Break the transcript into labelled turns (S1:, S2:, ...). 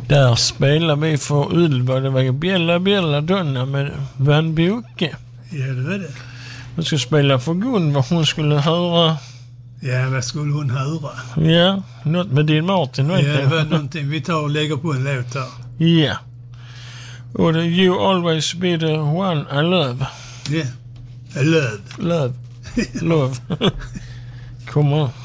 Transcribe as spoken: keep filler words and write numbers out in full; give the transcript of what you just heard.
S1: Där spelar vi för Ylva. Det var Bjälla Bjälla Donna med Van Boke.
S2: Ja, det var det.
S1: Vi ska spela för Gunvor. Hon skulle höra...
S2: Ja, vad skulle hon höra?
S1: Ja, något med din Martin.
S2: Ja, det var någonting. Vi tar och lägger på en låt här.
S1: Ja. Och det You Always Be The One I Love.
S2: Ja, I love.
S1: Love. Love. Kommer.